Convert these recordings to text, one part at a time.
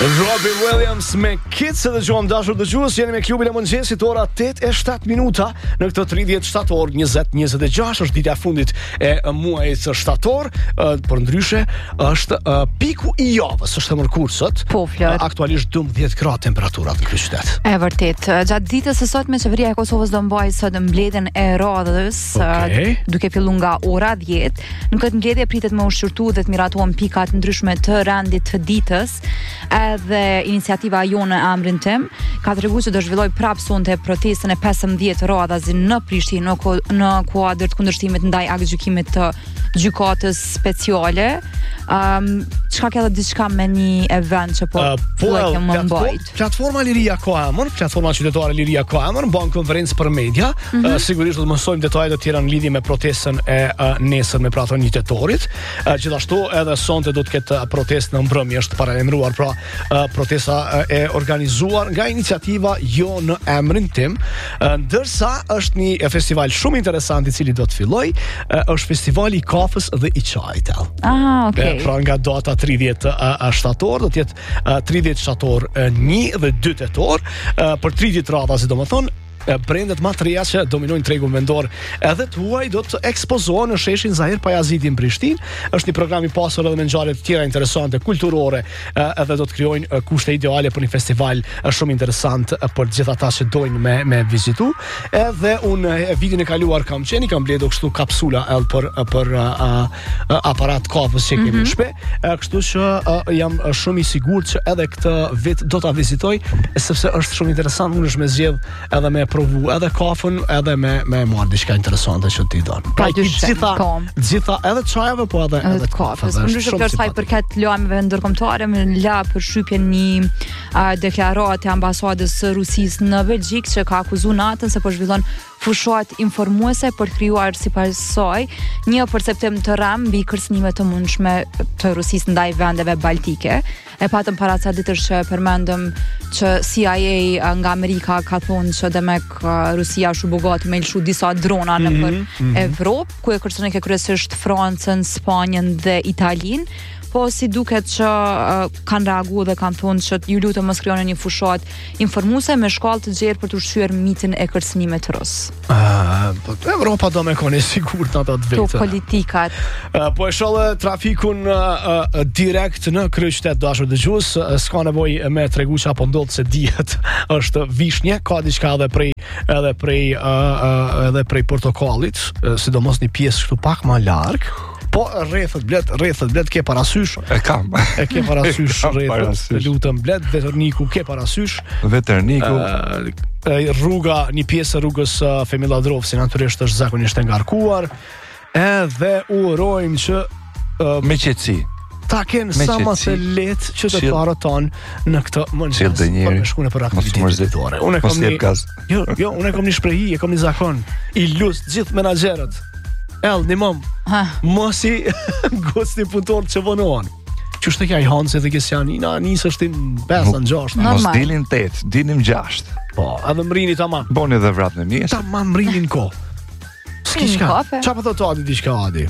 Robbie Williams me Kids dhe Gjuam dashur dëgjues, jeni me klubin e mëngjesit, ora 8:07 minuta në këtë 30 shtator 2026, është dita e fundit e muajit shtator, por ndryshe është piku i javës, është e mërkurë sot. Po, Flor. Aktualisht 12 gradë temperaturat në këtë qytet. E vërtet, gjatë ditës së sotme qeveria e Kosovës do mbajë sot mbledhjen e radhës, duke filluar nga ora 10. Në këtë mbledhje pritet me ushqyrtu dhe të miratuan pika të ndryshme të rendit të ditës. Edhe iniciativa Jonë Emrin Tim ka treguar se do zhvilloj prapë sonte protestën e 15 radhazi në Prishtinë në kuadër të kundërshtimit ndaj aktgjykimit të gjykatës speciale. Çka ka diçka me një event që po më mbajt. Platforma Liria ka emër, platforma qytetare Liria ka emër, bën konferencë për media. Sigurisht do të mësojmë detajet të tjera në lidhje me protestën e nesër me praton 1 tetorit. Gjithashtu edhe sonte do të ketë protestë në mbrëmje, është paralajmëruar pra protesta e organizuar nga iniciativa Jo në Emrin Tim, ndërsa është një festival shumë interesant i cili do të filloj, është festivali i kafës dhe i çajit. Okay. Pra nga data 30 shtator do të jetë 30 shtator 1 dhe 2 tetor për 30 radha, sidomethënë brendet matria që dominojnë tregun vendor edhe të huaj do të ekspozohen në sheshin Zahir Pajaziti në Prishtinë. Është një program i pasur edhe me ngjarje të tjera interesante kulturore, edhe do të krijojnë kushte ideale për një festival shumë interesant për të gjithë ata që dojnë me vizitu. Edhe unë vitin e kaluar kam mbledhur kështu kapsula për aparat kafës që kemi në shtëpi, kështu që jam shumë i sigurt që edhe këtë vit do ta vizitoj, sepse është shumë interesant, unë është me zgjedh edhe me provu edhe kafën edhe me marrë diçka interesante që ti don. Pra gjitha edhe çajave po edhe kafës. Ndryshe për sa i përket lajmeve ndërkombëtare, më la për shtypjen një deklaratë e ambasadës së Rusisë në Belgjik që ka akuzuar natën se po zhvillon fushat informuese për të krijuar sipas saj një perceptim të rënd mbi kërcënimet të mundshme të Rusisë ndaj vendeve baltike. E patëm para ca ditësh që përmendëm që CIA nga Amerika ka thonë që demek Rusia është bogati me lëshu disa drona nëpër Evropë, ku e kërcënon kryesisht Francën, Spanjën dhe Italinë. Po si duket që kanë reaguar dhe kanë thonë që ju lutem mos krijoni një fushat informuese me shkallë të gjerë për të ushqyer mitin e kërcënimit rus. Evropa do me kone sigurt në ato të vetë. To politikat. Po e shohë trafikun direkt në kryeqytet dashur dëgjues, s'ka nevojë me tregu çapo ndodh se dihet është vishnje, ka diçka edhe prej portokallit, sidomos një pjesë këtu pak më larg. Po rrethët blet ke parasysh? E kam. E ke parasysh rrethët. Lutem blet veterniku ke parasysh? Veterniku. Rruga, një pjesë e rrugës Femiladrov, si natyrisht është zakonisht e ngarkuar. Edhe urojmë që me qetësi. Ta kenë sa më të lehtë që të paraton në këtë mëngjes për me shkuar për aktivitetet ditore. Unë kam unë kam një shprehi, e kam një zakon. I lut gjithë menaxherët. Një mosi gosti punëtor që vonohen. Qështë të kja i Hansi dhe Kesianina, nisë është në 5-6. Mos dilin 8, dilin 6. Po, edhe mrini tamam. Boni dhe vrat në mjesë. Tamam mrinin ko. S'ki shka. Qa për të Adi, di shka Adi?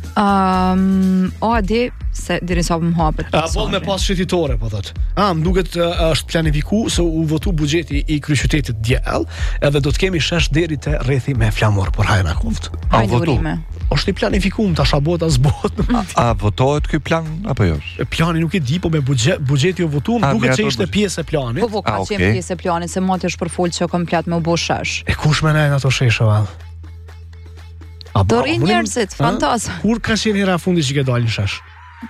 Adi, se diri sa më hapët. Po me pas shtetitore, po thot. Më duket është planifiku se u votu buxheti i kryeqytetit djell, edhe do të kemi shesh deri te rrethi me flamur për hajna kuft. A votu? Është i planifikuar tash apo ta zbot. A votohet ky plan apo jo? Plani nuk e di, po me buxheti u votu, duket se ishte pjesë e planit. Po ka qenë pjesë e planit, se moti është përfol që komplet me u bë shesh. E kush më nën ato sheshe vall? Do rrin njerëzit, fantaz. Kur ka qenë hera fundi që ke dalin shesh?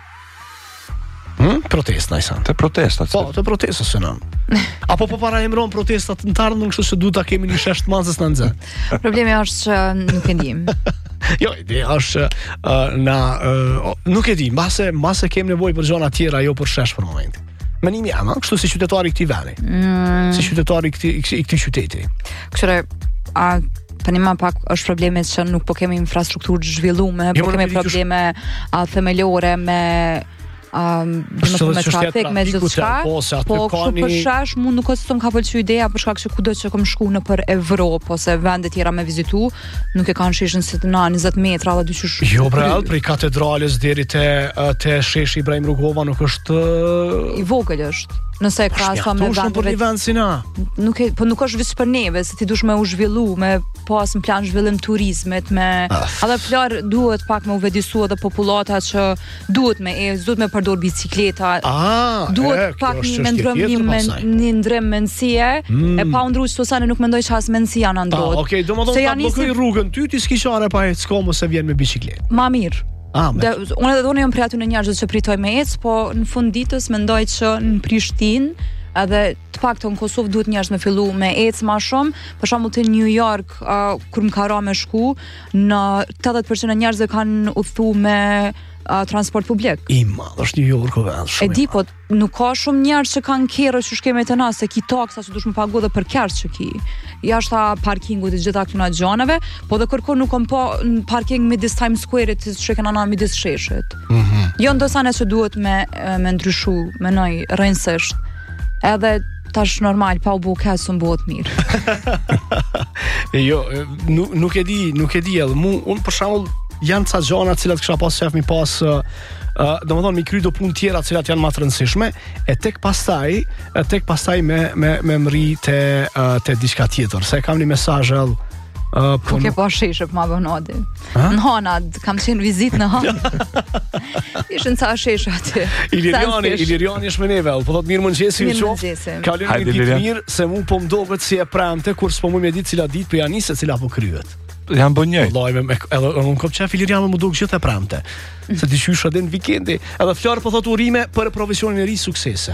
Protesta i san. Të protestat. Po, të protesta se nën. Apo po paralajmëron protestat të ardhmen, kështu se duhet ta kemi një shesh të madh në nxë. Problemi është që nuk e dim. Jo, ideja është nuk e di, mbase kemi nevojë për gjëra tjera, jo për shesh për momentin. Menimi jam, kështu si qytetari i këtij vendi. Si qytetari i këtij qyteti. Kështu tani më pak është problemi që nuk po kemi infrastrukturë të zhvilluar, po kemi probleme themelore me me trafik, me gjithçka, po kështu për shesh mund nuk është ka pëlqyer ideja për shkak se kudo që kam shku në për Evropë ose vende tjera me vizitu, nuk e kanë sheshën se na 20 metra dhe dyqysh. Jo, prej katedrales deri te sheshi Ibrahim Rugova nuk është i vogël është. Nëse e krahason me për një vend si na. Nuk është vetëm për neve, se ti dush me u zhvillu, me pas në plan zhvillim turizmit, edhe flar duhet pak me u vedisu edhe popullata që duhet me përdor bicikleta. Duhet pak një ndrim mendësie, e pa u ndruar sosane nuk mendoj që as mendësia na ndrohet. Okej, domethënë ta bllokoj rrugën ty, ti s'kishare pa ec s'ka se vjen me biçikletë. Ma mirë. Unë edhe unë jam prej aty në njerëzit që pritoj me ec, po në fund ditës mendoj që në Prishtinë edhe të paktën në Kosovë duhet njerëz me fillu me ec më shumë. Për shembull te New York, kur më ka ra me shku, në 80% e njerëzve kanë udhthu me transport publik. I madh është New Yorku vend shumë. E di, po nuk ka shumë njerëz që kanë kerrë që shkeme të nas, se ki taksa që dush më pagu dhe për kerrë që ki. Jashta parkingut e gjitha këtuna gjanave, po dhe kërko nuk kom po në parking midis Times Square-it që kanë ana midis sheshit. Jo ndosane që duhet me ndryshu, me nëj rënsisht. Edhe tash normal, pa u bu kesë më bëhet mirë. Jo, nuk e di edhe unë për shembull janë ca gjana cilat kisha pas shef mi pas domethënë mi kry do punë tjera cilat janë më të rëndësishme e tek pastaj me mri te diçka tjetër se kam një mesazh po ke pa sheshë për ma bënodi në Hanad, kam qenë vizit në Hanad ishën ca sheshë aty Iliriani është me neve po thot mirë mëngjesi kalin një ditë mirë se mu po mdoget si e premte kur s'po mu me ditë cila ditë për janisë cila po kryet janë bën njëjtë. Edhe unë kom qef Ilirian më duk gjithë e premte. Se ti qysh edhe në vikendi. Edhe flarë po thot urime për profesionin e ri suksese.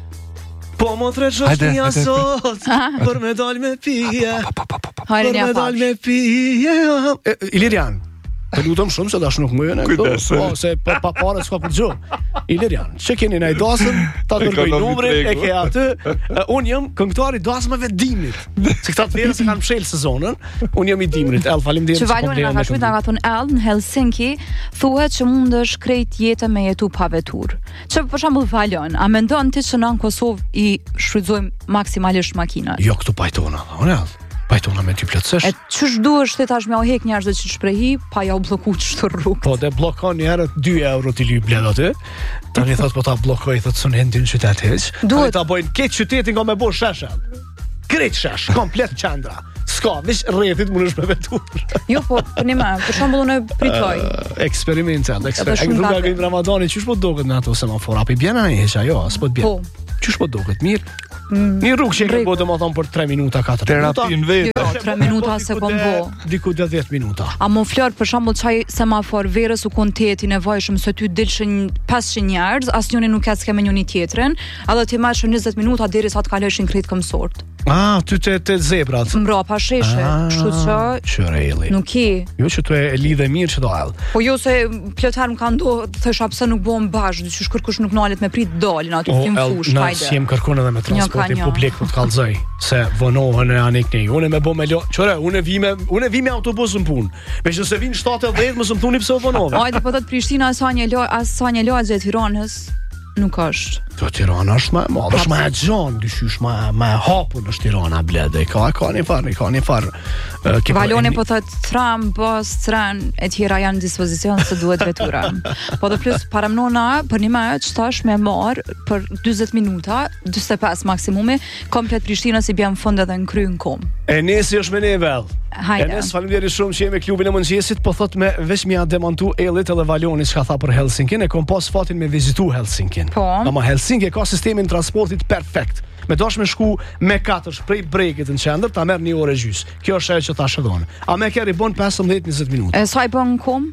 Po më treqosh një sot për me dal me pije. Për me dal me pije. Ilirian, të lutem shumë se dash nuk më jene. Kujdes. Po, se pa pare s'ka për gjo. Ilirian, që keni në i dasëm, ta dërgoj numrin, e ke aty. Unë jam këngëtari dasmave dimrit. Se këta të verë se kanë mshel sezonën, unë jam i dimrit. Faleminderit që valoni nga ka shkujt nga ka thonë në Helsinki, thuhet që mundësh krejt jetën me jetu pa vetur. Që për shembull Valon, a mendon ti që në Kosovë i shfrytëzojmë maksimalisht makinat? Jo, këtu pajtona, pajtona me ty plotësisht. E ç'sh duhesh ti tash me u hek njerëzve që shprehi pa ja u bllokuar çdo rrugë. Po dhe bllokon një herë 2 euro ti lyp blet aty. Tani thot po ta bllokoj thot son hendin qytet hiç. Tani ta bojnë këtë qytetin nga me bosh sheshat. Krejt shesh, komplet qendra. S'ka, veç rrethit mundesh me vetur. Jo, po, për shembull unë pritoj. Eksperimental. Rruga e Ramadanit, çish po duket në ato semafora? Apo bjen ai hiç ajo, s'po të bjen. Po. Çish po duket mirë? Një rrugë që e do më thonë për 3 minuta, 4 minuta. Terapin vetë. Jo, 3 minuta se kom bo. Diku 10 minuta. A më flor për shembull çaj semafor verës u konteti nevojshëm se ty dilshin 500 njerëz, asnjëri nuk ka s'ke me njëri tjetrin, edhe ti marrësh 20 minuta derisa të kaleshin krejt këmsort. Ty te zebrat. Mbrapa sheshe, kështu që qëreli. Nuk ki. Jo që tu e lidhe mirë që do ell. Po jo se plot herë më ka ndodhur, thësha pse nuk bëhem bashkë, dyqysh kërkush nuk nalet me prit dalin aty film fush, hajde. Na si jem kërkon edhe me transportin publik për të kallzoj, se vonohen e anik ne. Unë më bë me çore, unë vi me autobus në punë. Meqenëse se vin 7:10 mos më thoni pse u vonove. Hajde po thot Prishtina sa një lagje e Tiranës. Nuk është. To Tirana është më e madhe, është më e gjanë, dyqysh më e hapur është Tirana blede. Ka një farë. Valoni po thot tram, bus, tren e tjera janë në dispozicion se duhet vetura. Po dhe plus paramnona për një meq tash me marr për 40 minuta, 45 maksimumi, komplet Prishtina si bjem fund edhe në kry në kom. Enesi është me neve. Hajde. Enes, faleminderit shumë që jemi klubin e mëngjesit, po thot me veç më demantu Ellit edhe Valoni çka tha për Helsinkin, e kom pas fatin me vizitu Helsinkin. Po. Ama Helsinki ka sistemin transportit perfekt. Me dosh me shku me 4 prej Bregit në qendër, ta merr 1 orë gjys. Kjo është ajo që tash e don. A me keri bon 15-20 minuta. E sa i bën kom?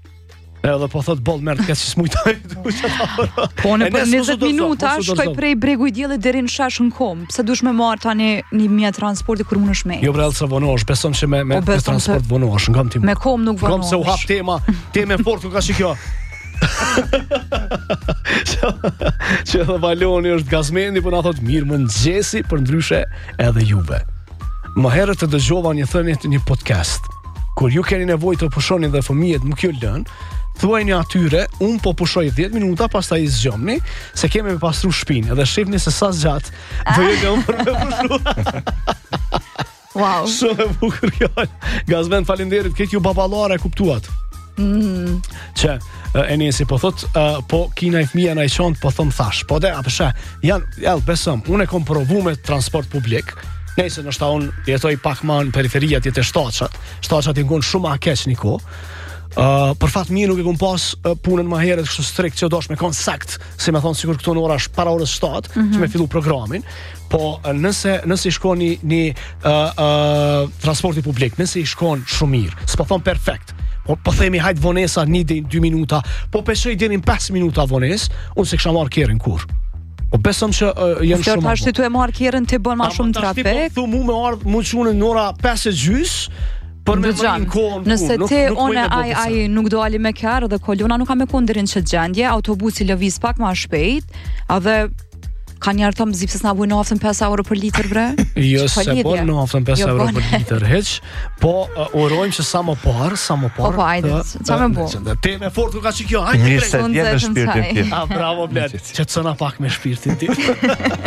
Edhe po thot boll merr këtë smujtaj. Po në 20 minuta shkoj prej Bregu i Diellit deri në shesh në kom. Pse dush me marr tani një mjet transporti kur mundesh me? Jo brell se vonosh, beson se me transport vonosh, ngam ti. Me kom nuk vonosh. Kom se u hap tema fort ka si kjo. Që edhe Valoni është gazmendi, po na thot mirë mëngjesi për ndryshe edhe juve. Më herët të dëgjova një thënie të një podcast. Kur ju keni nevojë të pushoni dhe fëmijët nuk ju lën, thuajni atyre, un po pushoj 10 minuta, pastaj i zgjomni, se kemi me pastru shtëpinë, edhe shihni se sa zgjat do jemi për me pushuar. Wow. Shumë e bukur kjo. Gazmend, faleminderit, këtë ju baballare kuptuat. Që Enesi po thot, po kina i fëmija na i qont, po thëm thash. Po dhe, apëshe, janë besëm, unë e kom provu me transport publik, nëse nështë ta unë jetoj pak ma në periferia jetë e shtaqat i ngon shumë a keq një ko, për fat mirë nuk e kom pas punën ma herët kështu strikt që dosh me kon sakt, si me thonë sikur këto në orash para orës 7 që me fillu programin, po nëse i shkon një transporti publik, nëse i shkon shumë mirë, s'po thonë perfekt, po themi hajt vonesa 1-2 minuta, po pesoj djenin 5 minuta vones, unë se kësha marrë kjerin kur. Po besëm që janë shumë. Tash ti tu e marr kjerën ti bën më shumë trafik. Po thu mu me ardh mu çunë në ora 5:30 për me marrë kohën. Nëse ti unë ai nuk do ali me kjerë dhe kolona nuk ka me konderin që gjendje, autobusi lëviz pak më shpejt, edhe ka njerë thëmë zipses na bujë naftën 5 euro për litër bre? Jo, se bon naftën 5 euro për litër heq, po urojmë që sa më parë. Po, ajde, qa me bo? Te me fort ku ka që kjo, hajde Mirë se dje me shpirtin tim. Bravo, bled, që të sëna pak me shpirtin tim.